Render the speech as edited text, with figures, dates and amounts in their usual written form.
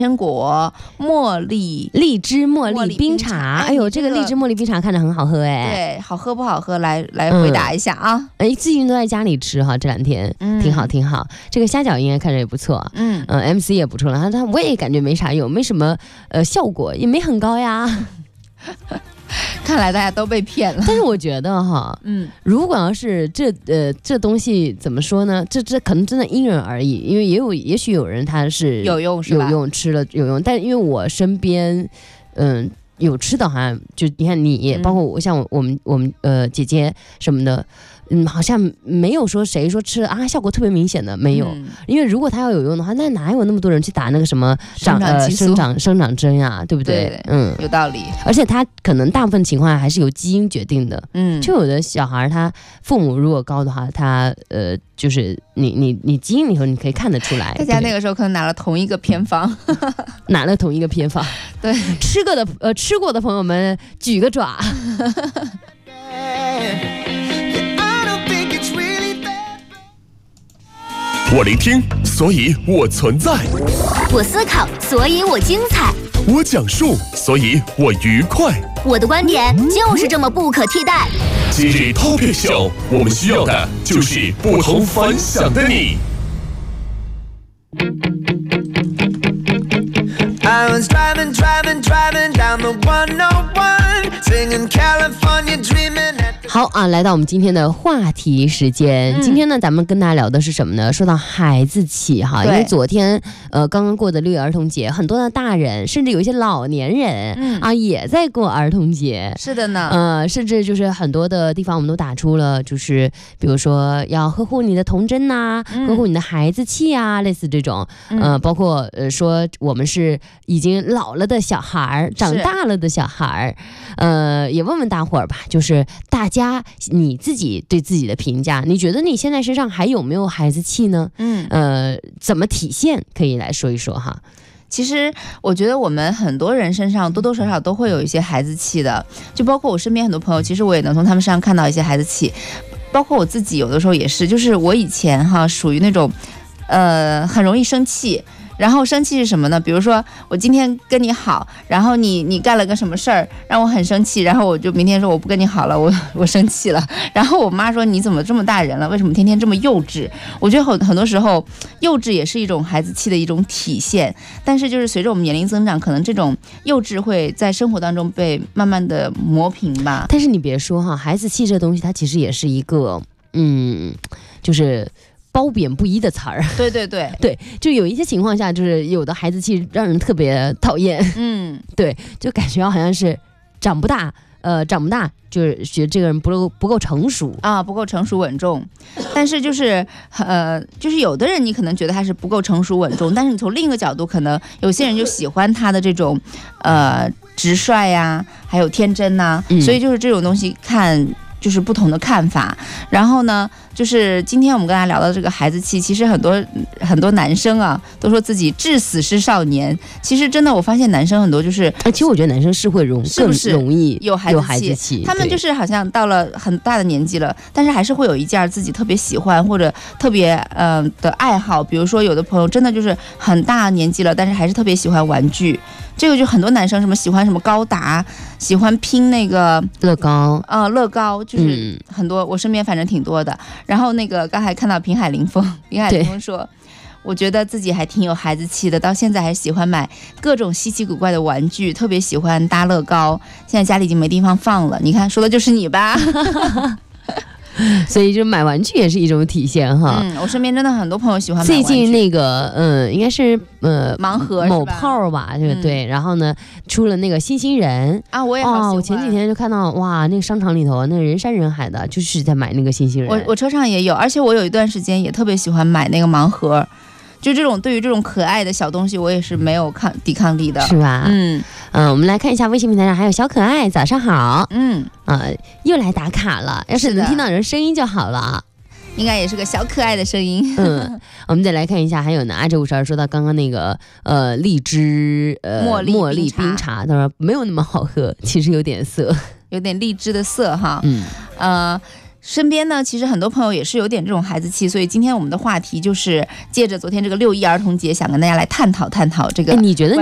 天果、茉莉、 荔枝茉莉冰茶。哎呦，这个荔枝茉莉冰茶看着很好喝哎。 对，好喝不好喝？来回答一下啊。 最近都在家里吃哈，这2天挺好挺好。这个虾饺应该看着也不错。MC 也不错了，我也感觉没啥用，没什么效果，也没很高呀。 看来大家都被骗了。 但是我觉得哈，如果要是这东西怎么说呢？这可能真的因人而异，因为也许有人他是有用是吧？ 有用吃了有用，但因为我身边有吃的好像就你看你，包括我像我们姐姐什么的。好像没有说谁说吃了啊效果特别明显的没有，因为如果它要有用的话，那哪有那么多人去打那个什么生长针啊，对不对？ 对，有道理。 而且它可能大部分情况还是由基因决定的。就有的小孩他父母如果高的话，他就是你基因里头你可以看得出来。 大家那个时候可能拿了同一个偏方， 拿了同一个偏方。 对， 吃过的朋友们举个爪。 我聆听，所以我存在； 我思考，所以我精彩； 我讲述，所以我愉快。 我的观点就是这么不可替代。 今日 Topic Show， 我们需要的就是不同凡响的你。 I was driving down the 101, singing California dreaming. 好啊，来到我们今天的话题时间。今天呢，咱们跟大家聊的是什么呢？说到孩子气哈，因为昨天刚刚过的6月儿童节，很多的大人甚至有一些老年人也在过儿童节。 是的呢， 甚至就是很多的地方我们都打出了，就是比如说要呵护你的童真呐，呵护你的孩子气啊，类似这种。包括说我们是已经老了的小孩，长大了的小孩。也问问大伙儿吧，就是大家你自己对自己的评价，你觉得你现在身上还有没有孩子气呢？怎么体现？可以来说一说哈。 其实我觉得我们很多人身上多多少少都会有一些孩子气的，就包括我身边很多朋友，其实我也能从他们身上看到一些孩子气，包括我自己有的时候也是，就是我以前属于那种很容易生气。然后生气是什么呢？比如说我今天跟你好，然后你干了个什么事儿让我很生气，然后我就明天说我不跟你好了，我生气了。然后我妈说你怎么这么大人了，为什么天天这么幼稚？我觉得很多时候幼稚也是一种孩子气的一种体现，但是就是随着我们年龄增长，可能这种幼稚会在生活当中被慢慢的磨平吧。 但是你别说哈，孩子气这东西它其实也是一个就是褒贬不一的词儿。 对对对对，就有一些情况下，就是有的孩子气让人特别讨厌。对，就感觉好像是长不大，就是觉得这个人不够成熟啊，不够成熟稳重。但是就是有的人你可能觉得他是不够成熟稳重，但是你从另一个角度，可能有些人就喜欢他的这种直率呀，还有天真呐，所以就是这种东西看。就是不同的看法。然后呢，就是今天我们跟大家聊到这个孩子气，其实很多男生啊都说自己至死是少年。其实真的，我发现男生很多就是， 其实我觉得男生是会更容易有孩子气。他们就是好像到了很大的年纪了，但是还是会有一件自己特别喜欢或者特别的爱好。比如说有的朋友真的就是很大年纪了，但是还是特别喜欢玩具。这个就很多男生什么喜欢什么高达，喜欢拼那个乐高， 乐高就是很多，我身边反正挺多的。然后那个刚才看到平海林峰说，我觉得自己还挺有孩子气的，到现在还喜欢买各种稀奇古怪的玩具，特别喜欢搭乐高，现在家里已经没地方放了。你看，说的就是你吧。 所以就买玩具也是一种体现哈。 我身边真的很多朋友喜欢买玩具。 最近那个应该是盲盒某炮吧，这个对。然后呢，出了那个星星人啊，我也好喜欢。 我前几天就看到哇，那个商场里头那人山人海的，就是在买那个星星人。 我车上也有，而且我有一段时间也特别喜欢买那个盲盒。就这种对于这种可爱的小东西，我也是没有抵抗力的， 是吧？我们来看一下微信平台上还有小可爱，早上好。又来打卡了，要是能听到人声音就好了。 应该也是个小可爱的声音。 我们再来看一下，还有呢，阿哲52说到刚刚那个荔枝茉莉冰茶，他说没有那么好喝，其实有点涩， 有点荔枝的涩哈。 身边呢，其实很多朋友也是有点这种孩子气，所以今天我们的话题就是借着昨天这个6·1儿童节，想跟大家来探讨这个。 你觉得